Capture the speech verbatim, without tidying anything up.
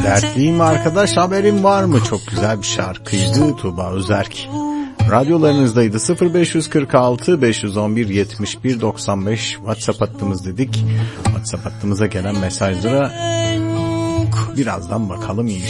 Dertliyim arkadaş, haberin var mı? Çok güzel bir şarkıydı. Tuğba Özerk radyolarınızdaydı. Sıfır beş kırk altı beş on bir yetmiş bir doksan beş WhatsApp hattımız dedik. WhatsApp hattımıza gelen mesajlara birazdan bakalım.